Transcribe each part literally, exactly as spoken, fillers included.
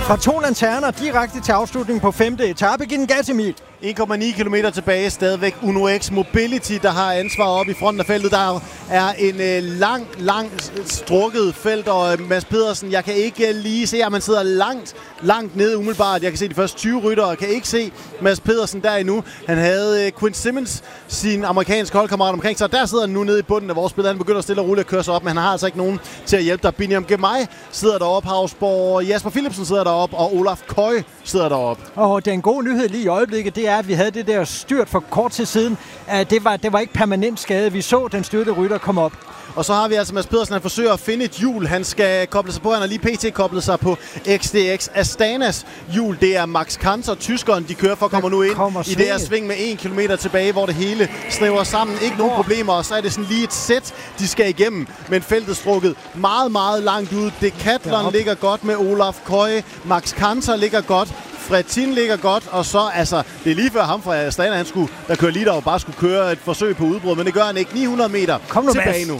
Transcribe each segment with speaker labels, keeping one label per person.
Speaker 1: Fra to lanterner direkte til afslutning på femte etape. Giv den gas, Emil.
Speaker 2: en komma ni kilometer tilbage, stadigvæk Uno X Mobility, der har ansvar op i fronten af feltet. Der er en øh, lang, lang strukket felt, og øh, Mads Pedersen, jeg kan ikke lige se, at man sidder langt, langt nede umiddelbart. Jeg kan se de første tyve ryttere, og kan ikke se Mads Pedersen der endnu. Han havde øh, Quinn Simmons, sin amerikanske holdkammerat, omkring sig. Der sidder han nu nede i bunden af vores spil. Han begynder stille og roligt at køre sig op, men han har altså ikke nogen til at hjælpe dig. Biniam Girmay sidder deroppe, Havsborg, Jasper Philipsen sidder deroppe, og Olaf Koy sidder deroppe.
Speaker 1: Og det er en god nyhed lige i øjeblikket, det er, at vi havde det der styrt for kort tid siden. Det var, det var ikke permanent skade. Vi så den styrte rytter komme op.
Speaker 2: Og så har vi altså Mads Pedersen, han forsøger at finde et hjul. Han skal koble sig på. Han har lige pt. koblet sig på X D X Astanas hjul. Det er Max Kanter, tyskeren, de kører for, kommer nu ind kommer i det her sving med en kilometer tilbage, hvor det hele snæver sammen. Ikke nogen problemer, og så er det sådan lige et sæt, de skal igennem. Men feltet strukket meget, meget langt ud. Decathlon ligger godt med Olaf Koy. Max Kanter ligger godt. Fredtin ligger godt, og så, altså, det er lige før ham fra Astana, han skulle, der kører lige der og bare skulle køre et forsøg på udbrud, men det gør han ikke. ni hundrede meter
Speaker 1: Kom
Speaker 2: tilbage
Speaker 1: Mads.
Speaker 2: nu.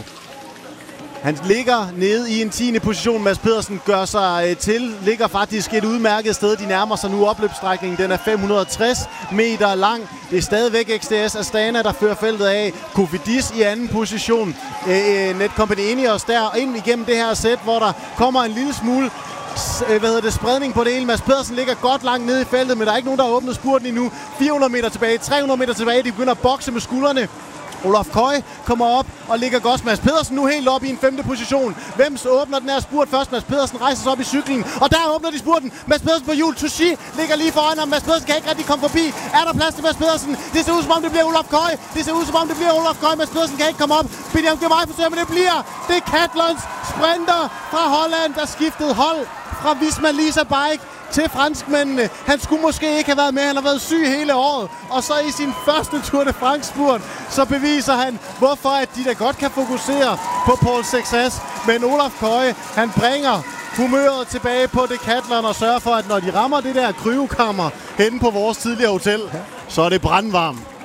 Speaker 2: Han ligger nede i en tiende position. Mads Pedersen gør sig øh, til, ligger faktisk et udmærket sted. De nærmer sig nu opløbsstrækningen. Den er fem hundrede og tres meter lang. Det er stadigvæk X D S Astana, der fører feltet af. Kofidis i anden position. Øh, Netcompany Ineos der ind igennem det her sæt, hvor der kommer en lille smule hvad hedder det, spredning på det hele. Mads Pedersen ligger godt langt nede i feltet, men der er ikke nogen, der har åbnet spurten endnu. fire hundrede meter tilbage, tre hundrede meter tilbage. De begynder at bokse med skuldrene. Olaf Koy kommer op og ligger godt. Mads Pedersen nu helt op i en femte position. Hvem åbner den her spurt først? Mads Pedersen rejser sig op i cyklen, og der åbner de spurten. Mads Pedersen på hjul. Tuchy ligger lige foran ham. Mads Pedersen kan ikke rigtig komme forbi. Er der plads til Mads Pedersen? Det ser ud som om det bliver Olaf Koy. Det ser ud som om det bliver Olaf Koy. Mads Pedersen kan ikke komme op. Biniam Girmay forsøger, men det bliver Decathlons sprinter fra Holland, der skiftede hold fra Visma Lease Bike til franskmændene. Han skulle måske ikke have været med. Han har været syg hele året. Og så i sin første Tour de France-spurt, så beviser han, hvorfor at de da godt kan fokusere på Paul Sexas. Men Olaf Koy, han bringer humøret tilbage på Decathlon og sørger for, at når de rammer det der kryokammer henne på vores tidligere hotel, så er det brandvarmt.